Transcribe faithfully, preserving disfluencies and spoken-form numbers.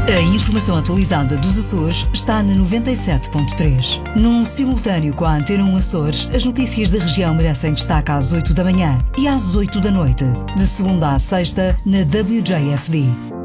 A informação atualizada dos Açores está na noventa e sete ponto três. Num simultâneo com a Antena um Açores, as notícias da região merecem destaque às oito da manhã e às oito da noite, de segunda à sexta, na W J F D.